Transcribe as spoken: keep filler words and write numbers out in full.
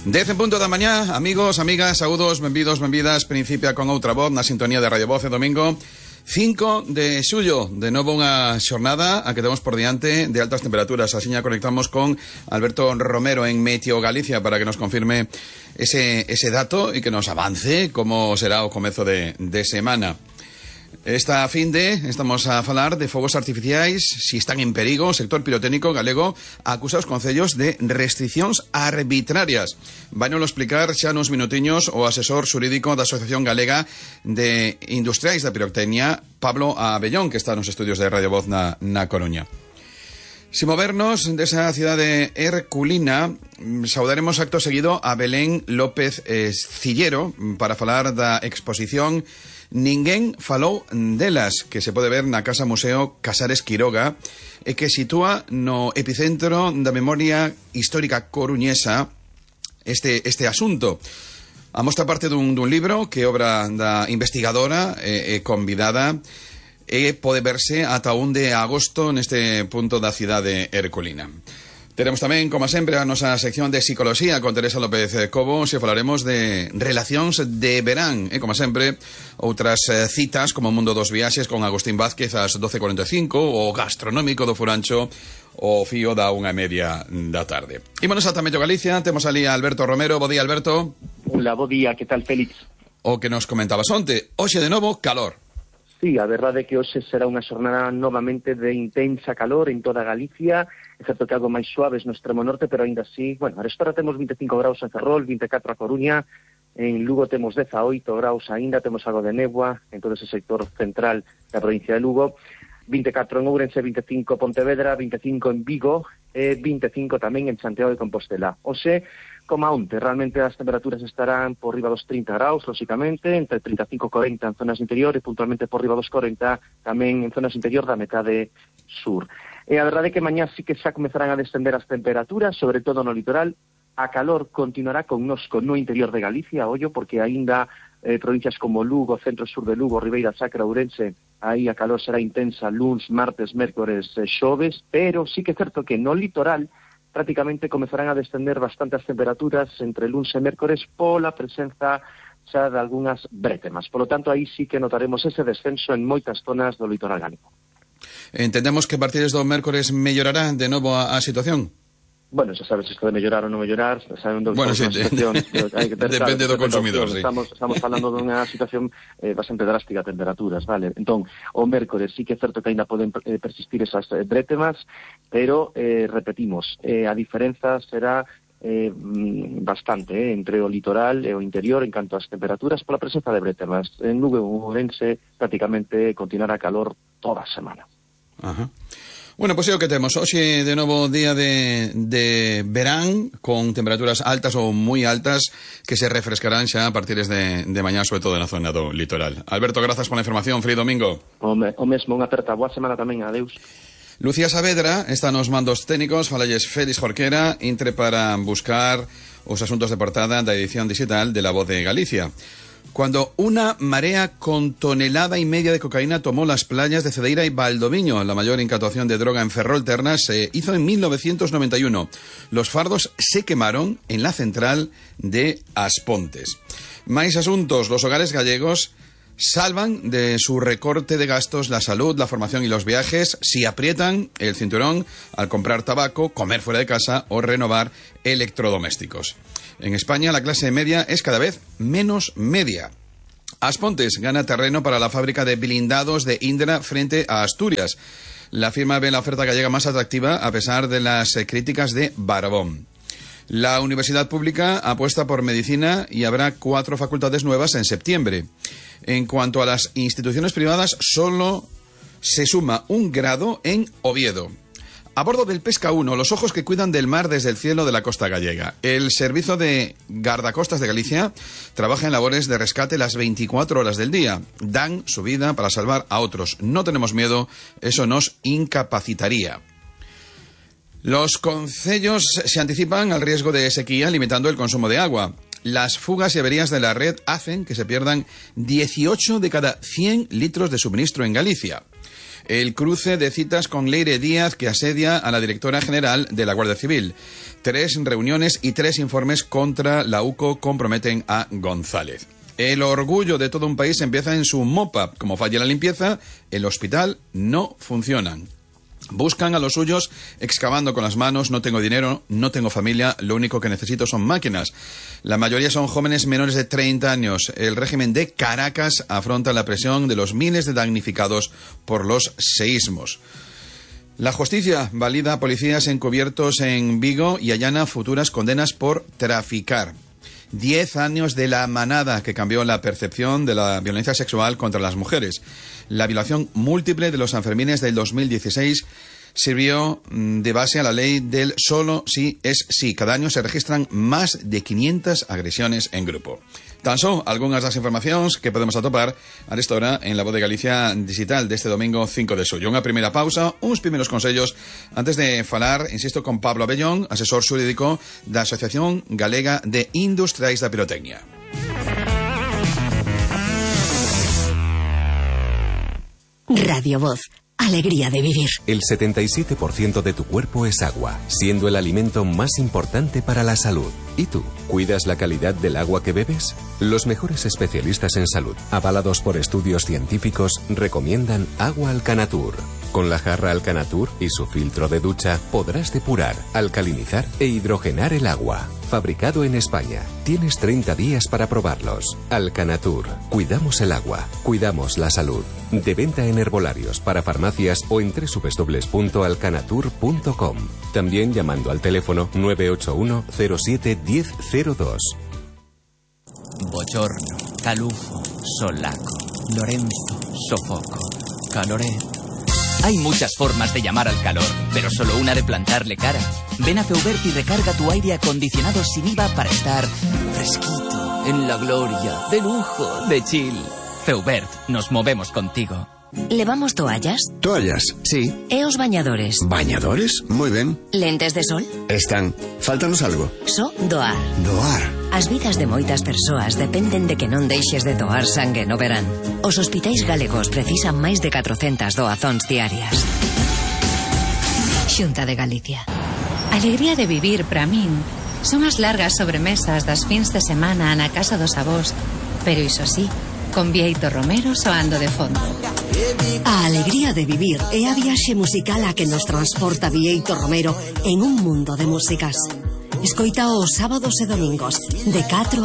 Dez en punto da mañá, amigos, amigas, saúdos, benvidos, benvidas. Principia con outra voz na sintonía de Radio Voz e domingo cinco de xullo, de novo unha xornada a que temos por diante de altas temperaturas. Asiña conectamos con Alberto Romero en Meteo Galicia para que nos confirme ese, ese dato e que nos avance como será o comezo de, de semana. Esta fin de estamos a falar de fogos artificiais, si están en perigo. O sector pirotécnico galego acusa os concellos de restriccións arbitrarias. Vaino explicar xa nos minutiños o asesor xurídico da Asociación Galega de Industriais da Pirotecnia, Pablo Abellón, que está nos estudios de Radio Voz na, na Coruña. Sin movernos desa cidade herculina, saudaremos acto seguido a Belén López eh, Cillero para falar da exposición Ninguén falou delas, que se pode ver na Casa Museo Casares Quiroga e que sitúa no epicentro da memoria histórica coruñesa este, este asunto. A mostra parte dun, dun libro que obra da investigadora e, e convidada e pode verse ata un de agosto neste punto da cidade herculina. Teremos tamén, como sempre, a nosa sección de psicología con Teresa López Cobo, se falaremos de relacións de verán, e, como sempre, outras eh, citas como Mundo dos Viaxes con Agustín Vázquez ás doce e cuarenta e cinco, o gastronómico do Furancho, o fío da unha e media da tarde. Ímonos ata Meteo Galicia, temos ali a Alberto Romero. Bo día, Alberto. Hola, bo día, que tal, Félix? O que nos comentabas onte, hoxe de novo, calor. Sí, a verdade é que hoxe será unha xornada novamente de intensa calor en toda Galicia, excepto que algo máis suaves no extremo norte, pero aínda así, bueno, a restora temos vinte e cinco graus en Ferrol, vinte e catro a Coruña, en Lugo temos dezaoito graus aínda, temos algo de néboa en todo ese sector central da provincia de Lugo, vinte e catro en Ourense, vinte e cinco Pontevedra, vinte e cinco en Vigo e vinte e cinco tamén en Santiago de Compostela. Hoxe, como a onte, realmente as temperaturas estarán por riba dos trinta graus, lóxicamente, entre trinta e cinco e corenta en zonas interior e puntualmente por riba dos corenta tamén en zonas interior da metade sur. E a verdade é que mañá sí que xa comezarán a descender as temperaturas, sobre todo no litoral. A calor continuará connosco no interior de Galicia, ollo, porque aínda eh, provincias como Lugo, centro-sur de Lugo, Ribeira Sacra, Ourense, aí a calor será intensa luns, martes, mércores, eh, xoves, pero sí que é certo que no litoral prácticamente comezarán a descender bastantes temperaturas entre luns e mércores pola presenza xa de algunhas brétemas. Por lo tanto, aí sí que notaremos ese descenso en moitas zonas do litoral gálico. Entendemos que a partir do mércores mellorará de novo a, a situación? Bueno, xa sabes isto de mellorar ou non mellorar, sabendo bueno, sí, situación, hai que ter, depende claro, do consumidor, sí. Estamos, estamos falando dunha situación eh, bastante drástica de temperaturas, vale? Entón, o mércores sí que é certo que ainda poden eh, persistir esas eh, brétemas, pero, eh, repetimos, eh, a diferenza será eh, bastante eh, entre o litoral e o interior en canto ás temperaturas pola presenza de brétemas. En Lugo e Ourense prácticamente continuará calor toda a semana. Ajá. Bueno, pois é o que temos. Hoxe, de novo, día de, de verán, con temperaturas altas ou moi altas, que se refrescarán xa a partir de, de mañá, sobre todo na zona do litoral. Alberto, grazas pola información. Feliz domingo. O, me, o mesmo, unha aperta. Boa semana tamén. Adeus. Lucía Saavedra está nos mandos técnicos. Falalles Félix Jorquera, entre para buscar os asuntos de portada da edición digital de La Voz de Galicia. Cuando una marea con tonelada y media de cocaína tomó las playas de Cedeira y Valdoviño, la mayor incautación de droga en Ferrol Ternas se hizo en mil novecientos noventa y uno. Los fardos se quemaron en la central de Aspontes. Máis asuntos. Los hogares gallegos salvan de su recorte de gastos la salud, la formación y los viajes si aprietan el cinturón al comprar tabaco, comer fuera de casa o renovar electrodomésticos. En España la clase media es cada vez menos media. Aspontes gana terreno para la fábrica de blindados de Indra frente a Asturias. La firma ve la oferta gallega más atractiva a pesar de las eh, críticas de Barbón. La universidad pública apuesta por medicina y habrá cuatro facultades nuevas en septiembre. En cuanto a las instituciones privadas, solo se suma un grado en Oviedo. A bordo del Pesca uno, los ojos que cuidan del mar desde el cielo de la costa gallega. El Servicio de Guardacostas de Galicia trabaja en labores de rescate las veinticuatro horas del día. Dan su vida para salvar a otros. No tenemos miedo, eso nos incapacitaría. Los concellos se anticipan al riesgo de sequía limitando el consumo de agua. Las fugas y averías de la red hacen que se pierdan dieciocho de cada cien litros de suministro en Galicia. El cruce de citas con Leire Díaz, que asedia a la directora general de la Guardia Civil. Tres reuniones y tres informes contra la U C O comprometen a González. El orgullo de todo un país empieza en su mopa. Como falla la limpieza, el hospital no funciona. Buscan a los suyos excavando con las manos. No tengo dinero, no tengo familia, lo único que necesito son máquinas. La mayoría son jóvenes menores de treinta años. El régimen de Caracas afronta la presión de los miles de damnificados por los seísmos. La justicia valida a policías encubiertos en Vigo y allana futuras condenas por traficar. Diez años de la manada, que cambió la percepción de la violencia sexual contra las mujeres. La violación múltiple de los Sanfermines del dos mil dieciséis sirvió de base a la ley del solo sí es sí. Cada año se registran más de quinientas agresiones en grupo. Tan só algunhas das informacións que podemos atopar a esta hora en la Voz de Galicia digital deste domingo cinco de xullo. Unha primeira pausa, uns primeiros consellos antes de falar, insisto, con Pablo Abellón, asesor xurídico da Asociación Galega de Industriais da Pirotecnia. Radio Voz. Alegría de vivir. El setenta y siete por ciento de tu cuerpo es agua, siendo el alimento más importante para la salud. ¿Y tú? ¿Cuidas la calidad del agua que bebes? Los mejores especialistas en salud, avalados por estudios científicos, recomiendan agua Alcanatur. Con la jarra Alcanatur y su filtro de ducha podrás depurar, alcalinizar e hidrogenar el agua. Fabricado en España. Tienes treinta días para probarlos. Alcanatur. Cuidamos el agua. Cuidamos la salud. De venta en herbolarios, para farmacias o en doble u doble u doble u punto alcanatur punto com. También llamando al teléfono nueve ocho uno cero siete uno cero cero dos. Bochorno, calufo, solaco, Lorenzo, sofoco, caloret. Hay muchas formas de llamar al calor, pero solo una de plantarle cara. Ven a Feubert y recarga tu aire acondicionado sin I V A para estar fresquito, en la gloria, de lujo, de chill. Feubert, nos movemos contigo. ¿Levamos toallas? Toallas, sí. E os bañadores? ¿Bañadores? Muy ben. Lentes de sol? Están. Fáltanos algo. So doar. Doar. As vidas de moitas persoas dependen de que non deixes de doar sangue no verán. Os hospitais galegos precisan máis de catrocentas doazóns diarias. Xunta de Galicia. Alegría de vivir, para min, son as largas sobremesas das fins de semana na casa dos avós, pero iso sí, con Bieito Romero soando de fondo. A alegría de vivir é a viaxe musical a que nos transporta Bieito Romero en un mundo de músicas. Escoita os sábados e domingos de catro